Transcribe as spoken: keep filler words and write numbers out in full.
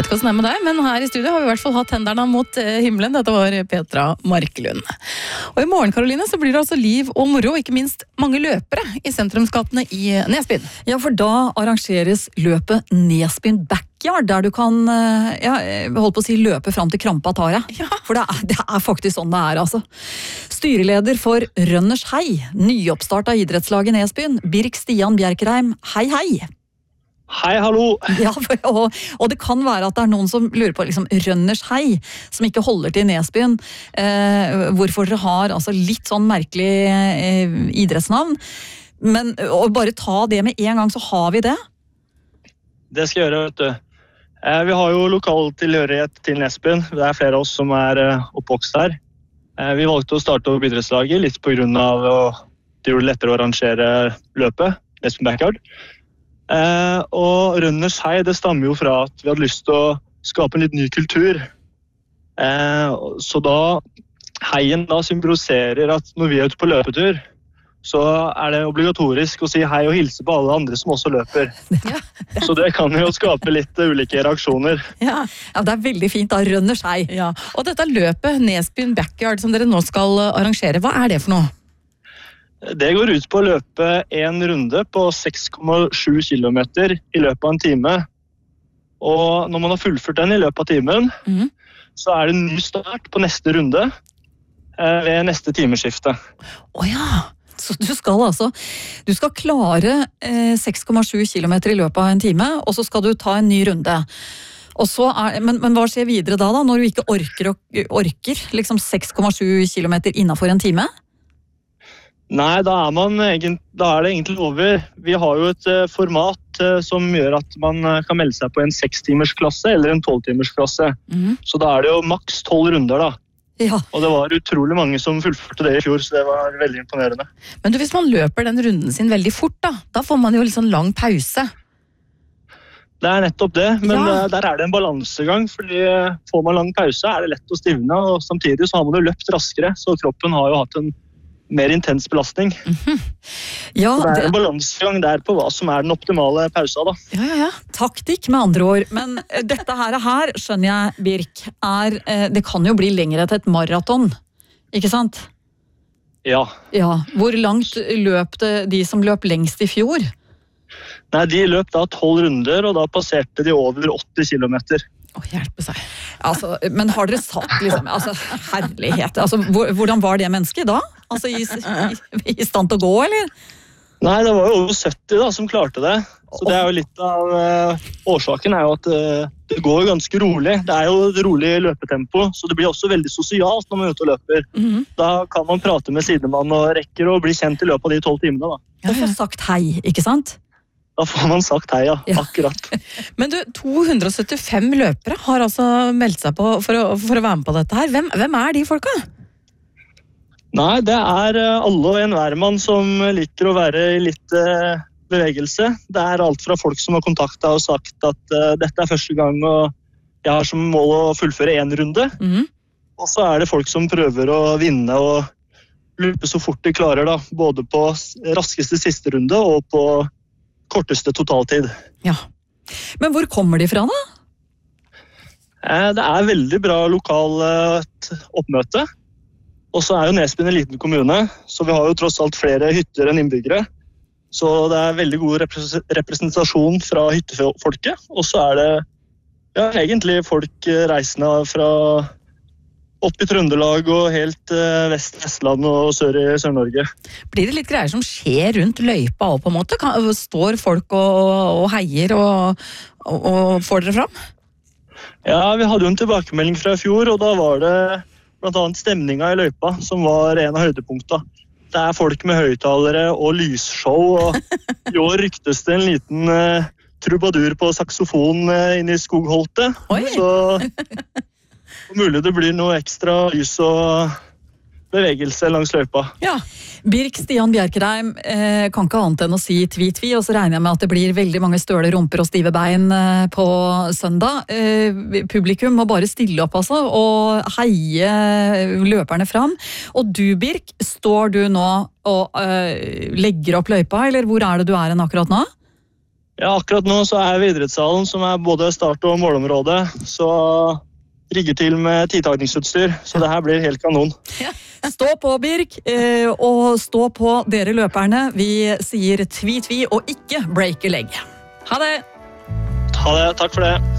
vet ikke hvordan det er med deg, men her i studio har vi i hvert fall hatt henderne mot himmelen. Dette var Petra Marklund. Og i morgen, Karoline, så blir det altså liv og moro, og ikke minst mange løpere i sentrumsgatene i Nesbyen. Ja, for da arrangeres løpet Nesbyen Backyard, der du kan, ja, holdt på å si, løpe fram til krampa tar deg. Ja. For det er, det er faktisk sånn det er, altså. Styreleder for Rønners Hei, nyoppstart av idrettslaget Nesbyen, Birk Stian Bjerkreim, hei hei! Hei, hallo! Ja, og, og det kan være at det er noen som lurer på liksom, Rønners Hei, som ikke holder til Nesbyen. Eh, hvorfor dere har altså, litt sånn merkelig eh, idrettsnavn. Men å bare ta det med en gang, så har vi det. Det skal jeg gjøre, vet du. Eh, vi har jo lokal tilhørighet til Nesbyen. Det er flere av oss som er eh, oppvokst her. Eh, vi valgte å starte opp idrettslaget litt på grunn av at det gjorde det lettere å arrangere løpet, Nesbyen Backyard. Eh, og Rønners Hei, det stammer jo fra at vi hadde lyst til å skape en litt ny kultur. Eh, så da heien da symboliserer at når vi er ute på løpetur, så er det obligatorisk å si hei og hilse på alle andre som også løper. Ja. Så det kan jo skape litt ulike reaksjoner. Ja, ja, det er veldig fint da, Rønners Hei. Ja. Og dette løpet Nesbyen Backyard som dere nå skal arrangere, hva er det for noe? Det går ut på å løpe en runde på seks komma sju kilometer i løpet av en time. Og når man har fullført den i løpet av timen, mm. så er det en ny start på neste runde eh, ved neste timeskifte. Å ja, så du skal altså, du skal klare eh, seks komma sju kilometer i løpet av en time, og så skal du ta en ny runde. Og så er, men, men hva skjer videre da, da, når du ikke orker, orker liksom seks komma sju kilometer innenfor en time? Nei, da er, man, da er det egentlig over. Vi har jo et uh, format uh, som gjør at man uh, kan melde seg på en sekstimersklasse eller en tolvtimersklasse. Mm. Så da er det jo maks tolv runder da. Ja. Og det var utrolig mange som fullførte det i fjor, så det var veldig imponerende. Men du, hvis man løper den runden sin veldig fort da, da får man jo litt sånn lang pause. Det er nettopp det, men ja. uh, der er det en balansegang, fordi uh, får man lang pause er det lett å stivne, og samtidig så har man jo løpt raskere, så kroppen har jo hatt en mer intens belastning. Mm-hmm. Ja, det er en det... balansegang der på hva som er den optimale pausa da. Ja, ja, ja. Taktikk med andre ord. Men dette her, her skjønner jeg, Birk, er, det kan jo bli lengre til et maraton, ikke sant? Ja. Ja. Hvor langt løp det de som løp lengst i fjor? Nei, de løp da tolv runder, og da passerte de over åtti kilometer. Å, hjelpe seg. Altså, men har dere satt liksom, altså, herlighet, altså, hvordan var det mennesket da? Altså, i, i, i stand til å gå, eller? Nei, det var jo over sytti da, som klarte det. Så det er jo litt av uh, årsaken er jo at uh, det går ganske rolig. Det er jo et rolig løpetempo, så det blir også veldig sosialt når man er ute og løper. Mm-hmm. Da kan man prate med sidemann og rekker å bli kjent i løpet av de tolv timene da. Ja, du får sagt hei, ikke sant? Da får man sagt hei, ja. ja. Akkurat. Men du, to hundre og syttifem løpere har altså meldt seg på for å, for å være med på dette her. Hvem, hvem er de folka? Nei, det er alle og enhver mann som liker å være i litt uh, bevegelse. Det er alt fra folk som har kontaktet og sagt at uh, dette er første gang og jeg har som mål å fullføre en runde. Mm. Og så er det folk som prøver å vinne og løpe så fort de klarer da, både på raskeste siste runde og på korteste totaltid. Ja. Men hvor kommer de fra da? Det er veldig bra lokal oppmøte. Og så er jo Nesbyen en liten kommune, så vi har jo tross alt flere hytter enn innbyggere. Så det er veldig god representasjon fra hyttefolket. Og så er det ja, egentlig folk reisende fra opp i Trøndelag og helt vest i Vestland og sør i Sør-Norge. Blir det litt greier som skjer rundt løypa også på en måte? Står folk og, og heier og, og, og får dere fram? Ja, vi hadde jo en tilbakemelding fra i fjor, og da var det blant annet stemninga i løypa som var en av høydepunktene. Det er folk med høyttalere og lysshow, og i år ryktes det en liten uh, trubadur på saksofon uh, inne i Skogholtet. Oi! Så mulig det blir noe ekstra lys og bevegelse langs løypa. Ja. Birk Stian Bjerkreim eh, kan ikke annet enn å si tvi-tvi, og så regner jeg med at det blir veldig mange støle rumper og stive bein eh, på søndag. Eh, publikum må bare stille opp altså, og heie løperne fram. Og du, Birk, står du nå og eh, legger opp løypa, eller hvor er det du er en akkurat nå? Ja, akkurat nå så er idrettshallen, som er både start- og målområde, så rigger til med tidtagningsutstyr, så det her blir helt kanon. Stå på, Birk, eh, og stå på dere løperne. Vi sier tvi-tvi og ikke break a leg. Ha det! Ha det, takk for det.